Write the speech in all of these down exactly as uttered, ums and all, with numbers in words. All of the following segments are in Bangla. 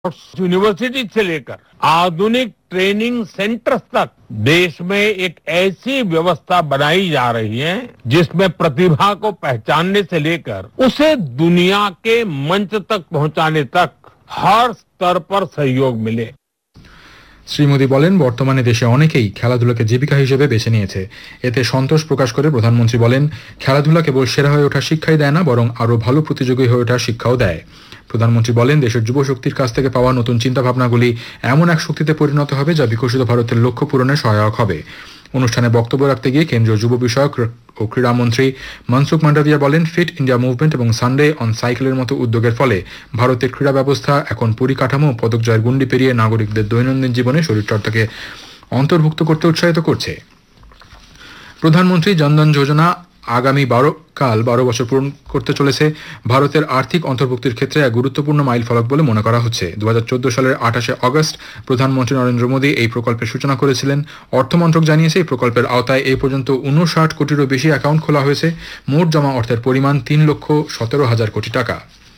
यूनिवर्सिटी से लेकर आधुनिक ट्रेनिंग सेंटर्स तक देश में एक ऐसी व्यवस्था बनाई जा रही है जिसमें प्रतिभा को पहचानने से लेकर उसे दुनिया के मंच तक पहुंचाने तक हर स्तर पर सहयोग मिले। শ্রী মোদী বলেন, বর্তমানে দেশে অনেকেই খেলাধুলাকে জীবিকা হিসেবে বেছে নিয়েছে। এতে সন্তোষ প্রকাশ করে প্রধানমন্ত্রী বলেন, খেলাধুলা কেবল সেরা হয়ে ওঠার শিক্ষাই দেয় না, বরং আরও ভালো প্রতিযোগী হয়ে ওঠার শিক্ষাও দেয়। প্রধানমন্ত্রী বলেন, দেশের যুব শক্তির কাছ থেকে পাওয়া নতুন চিন্তাভাবনাগুলি এমন এক শক্তিতে পরিণত হবে যা বিকশিত ভারতের লক্ষ্য পূরণে সহায়ক হবে। অনুষ্ঠানে বক্তব্য রাখতে গিয়ে কেন্দ্রীয় যুব বিষয়ক ও ক্রীড়ামন্ত্রী মনসুখ মান্ডাভিয়া বলেন, ফিট ইন্ডিয়া মুভমেন্ট এবং সানডে অন সাইকেলের মতো উদ্যোগের ফলে ভারতের ক্রীড়া ব্যবস্থা এখন পরিকাঠামো ও পদক জয়ের গুন্ডি পেরিয়ে নাগরিকদের দৈনন্দিন জীবনে শরীরচর্চাকে অন্তর্ভুক্ত করতে উৎসাহিত করছে। প্রধানমন্ত্রী জনধন যোজনা আগামী বারো কাল বারো বছর পূরণ করতে চলেছে। ভারতের আর্থিক অন্তর্ভুক্তির ক্ষেত্রে এক গুরুত্বপূর্ণ মাইল ফলক বলে মনে করা হচ্ছে। দু হাজার চোদ্দ সালের আঠাশে অগস্ট প্রধানমন্ত্রী নরেন্দ্র মোদী এই প্রকল্পের সূচনা করেছিলেন। অর্থমন্ত্রক জানিয়েছে, এই প্রকল্পের আওতায় এই পর্যন্ত উনষাট কোটিরও বেশি অ্যাকাউন্ট খোলা হয়েছে। মোট জমা অর্থের পরিমাণ তিন লক্ষ সতেরো হাজার কোটি টাকা।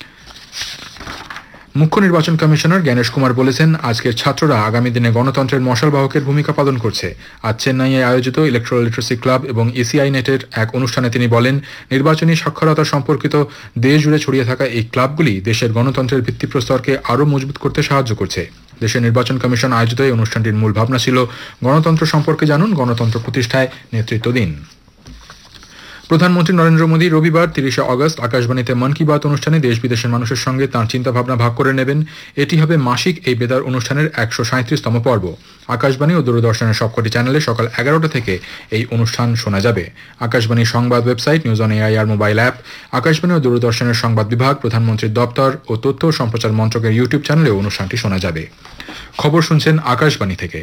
মুখ্য নির্বাচন কমিশনার জ্ঞানেশ কুমার বলেছেন, আজকের ছাত্ররা আগামী দিনে গণতন্ত্রের মশালবাহকের ভূমিকা পালন করছে। আজ চেন্নাইয়ে আয়োজিত ইলেকট্রাল লিটারেসি ক্লাব এবং ইসিআই নেটের এক অনুষ্ঠানে তিনি বলেন, নির্বাচনী সাক্ষরতা সম্পর্কিত দেশ জুড়ে ছড়িয়ে থাকা এই ক্লাবগুলি দেশের গণতন্ত্রের ভিত্তিপ্রস্তরকে আরও মজবুত করতে সাহায্য করছে। দেশের নির্বাচন কমিশন আয়োজিত এই অনুষ্ঠানটির মূল ভাবনা ছিল, গণতন্ত্র সম্পর্কে জানুন, গণতন্ত্র প্রতিষ্ঠায় নেতৃত্ব দিন। প্রধানমন্ত্রী নরেন্দ্র মোদী রবিবার তিরিশে অগস্ট আকাশবাণীতে মন কি বাত অনুষ্ঠানে দেশ বিদেশের মানুষের সঙ্গে তাঁর চিন্তাভাবনা ভাগ করে নেবেন। এটি হবে মাসিক এই বেতার অনুষ্ঠানের একশো সাঁত্রিশতম পর্ব। আকাশবাণী ও দূরদর্শনের সবকটি চ্যানেলে সকাল এগারোটা থেকে এই অনুষ্ঠান শোনা যাবে। আকাশবাণীর সংবাদ website, news on AIR mobile app, Akashvani ও দূরদর্শনের সংবাদ বিভাগ, প্রধানমন্ত্রীর দপ্তর ও তথ্য ও সম্প্রচার মন্ত্রকের ইউটিউব চ্যানেলেও অনুষ্ঠানটি শোনা যাবে। খবর শুনছেন আকাশবাণী থেকে।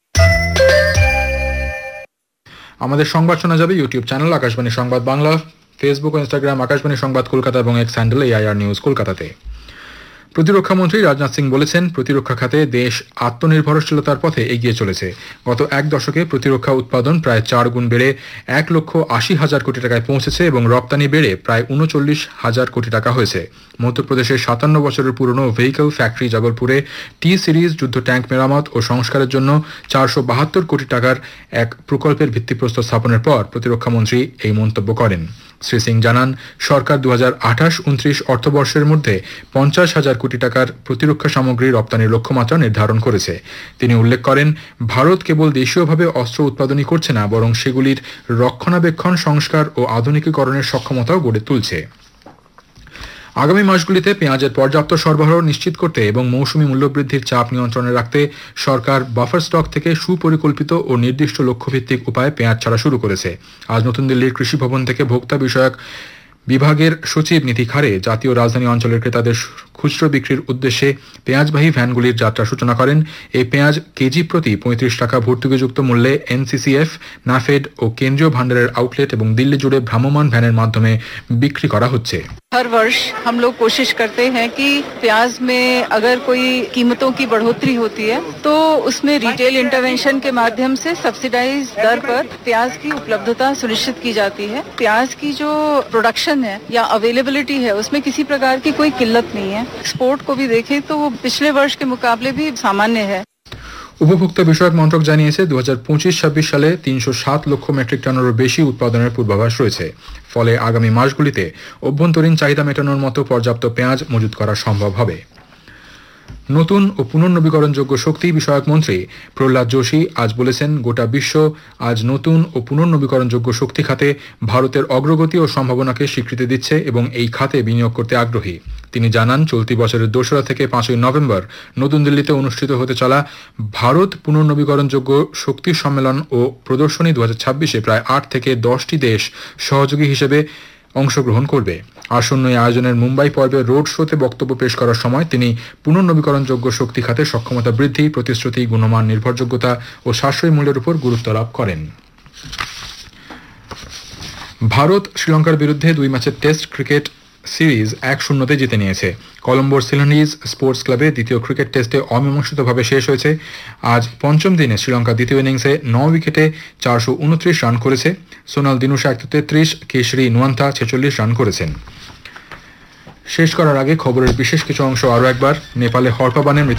আমাদের সংবাদ শোনা যাবে ইউটিউব চ্যানেল আকাশবাণী সংবাদ বাংলা, ফেসবুক ও ইনস্টাগ্রাম আকাশবাণী সংবাদ কলকাতা এবং এক্স হ্যান্ডেল এআইআর নিউজ কলকাতাতে। প্রতিরক্ষা মন্ত্রী রাজনাথ সিং বলেছেন, প্রতিরক্ষা খাতে দেশ আত্মনির্ভরশীলতার পথে এগিয়ে চলেছে। গত এক দশকে প্রতিরক্ষা উৎপাদন প্রায় চার গুণ বেড়ে এক লক্ষ আশি হাজার কোটি টাকায় পৌঁছেছে এবং রপ্তানি বেড়ে প্রায় উনচল্লিশ হাজার কোটি টাকা হয়েছে। মধ্যপ্রদেশের সাতান্ন বছরের পুরনো ভেহিকল ফ্যাক্টরি জবলপুরে টি সিরিজ যুদ্ধ ট্যাঙ্ক মেরামত ও সংস্কারের জন্য চারশো বাহাত্তর কোটি টাকার এক প্রকল্পের ভিত্তিপ্রস্তর স্থাপনের পর প্রতিরক্ষা মন্ত্রী এই মন্তব্য করেন। শ্রী সিং জানান, সরকার দু হাজার আঠাশ উনত্রিশ অর্থবর্ষের মধ্যে পঞ্চাশ হাজার কোটি টাকার প্রতিরক্ষা সামগ্রী রপ্তানির লক্ষ্যমাত্রা নির্ধারণ করেছে। তিনি উল্লেখ করেন, ভারত কেবল দেশীয়ভাবে অস্ত্র উৎপাদনই করছে না, বরং সেগুলির রক্ষণাবেক্ষণ, সংস্কার ও আধুনিকীকরণের সক্ষমতাও গড়ে তুলছে। আগামী মাসগুলিতে পেঁয়াজের পর্যাপ্ত সরবরাহ নিশ্চিত করতে এবং মৌসুমী মূল্যবৃদ্ধির চাপ নিয়ন্ত্রণে রাখতে সরকার বাফার স্টক থেকে সুপরিকল্পিত ও নির্দিষ্ট লক্ষ্যভিত্তিক উপায়ে পেঁয়াজ ছাড়া শুরু করেছে। আজ নতুন দিল্লির কৃষি ভবন থেকে ভোক্তা বিষয়ক বিভাগের সচিব নীতি খারে জাতীয় রাজধানী অঞ্চলের ক্রেতাদের খুচরো বিক্রির উদ্দেশ্যে পেঁয়াজবাহী ভ্যানগুলির যাত্রা সূচনা করেন। এই পেঁয়াজ কেজি প্রতি পঁয়ত্রিশ টাকা ভর্তুকিযুক্ত মূল্যে এনসিসিএফ, নাফেড ও কেন্দ্রীয় ভান্ডারের আউটলেট এবং দিল্লি জুড়ে ভ্রাম্যমাণ ভ্যানের মাধ্যমে বিক্রি করা হচ্ছে। हर वर्ष हम लोग कोशिश करते हैं कि प्याज में अगर कोई कीमतों की बढ़ोतरी होती है तो उसमें रिटेल इंटरवेंशन के माध्यम से सब्सिडाइज दर पर प्याज की उपलब्धता सुनिश्चित की जाती है। प्याज की जो प्रोडक्शन है या अवेलेबिलिटी है उसमें किसी प्रकार की कोई किल्लत नहीं है। एक्सपोर्ट को भी देखें तो वो पिछले वर्ष के मुकाबले भी सामान्य है। উপভোক্তা বিষয়ক মন্ত্রক জানিয়েছে, দু হাজার পঁচিশ ছাব্বিশ সালে তিনশো সাত লক্ষ মেট্রিক টনেরও বেশি উৎপাদনের পূর্বাভাস রয়েছে। ফলে আগামী মাসগুলিতে অভ্যন্তরীণ চাহিদা মেটানোর মতো পর্যাপ্ত পেঁয়াজ মজুত করা সম্ভব হবে। নতুন ও পুনর্নবীকরণযোগ্য শক্তি বিষয়ক মন্ত্রী প্রহ্লাদ যোশী আজ বলেছেন, গোটা বিশ্ব আজ নতুন ও পুনর্নবীকরণযোগ্য শক্তি খাতে ভারতের অগ্রগতি ও সম্ভাবনাকে স্বীকৃতি দিচ্ছে এবং এই খাতে বিনিয়োগ করতে আগ্রহী। তিনি জানান, চলতি বছরের দোসরা থেকে পাঁচই নভেম্বর নতুন দিল্লিতে অনুষ্ঠিত হতে চলা ভারত পুনর্নবীকরণযোগ্য শক্তি সম্মেলন ও প্রদর্শনী দু হাজার ছাব্বিশে প্রায় আট থেকে দশটি দেশ সহযোগী হিসেবে অংশগ্রহণ করবে। আসন্ন এই আয়োজনের মুম্বাই পর্বে রোড শোতে বক্তব্য পেশ করার সময় তিনি পুনর্নবীকরণযোগ্য শক্তি খাতে সক্ষমতা বৃদ্ধি, প্রতিশ্রুতি, গুণমান, নির্ভরযোগ্যতা ও সাশ্রয়ী মূল্যের উপর গুরুত্ব আরোপ করেন। ভারত শ্রীলঙ্কার বিরুদ্ধে দুই ম্যাচের টেস্ট ক্রিকেট সিরিজ এক শূন্যতে জিতে নিয়েছে। কলম্বোর সিলনিজ স্পোর্টস ক্লাবে দ্বিতীয় ক্রিকেট টেস্টে অমীমাংসিতভাবে শেষ হয়েছে। আজ পঞ্চম দিনে শ্রীলঙ্কা দ্বিতীয় ইনিংসে ন উইকেটে চারশো উনত্রিশ রান করেছে। সোনাল দিনুশা একশো তেত্রিশ, কেশরী নুয়ান্থা ছেচল্লিশ রান করেছেন। শেষ করার আগে খবরের বিশেষ কিছু অংশ আরও একবার। নেপালে হরপা বানের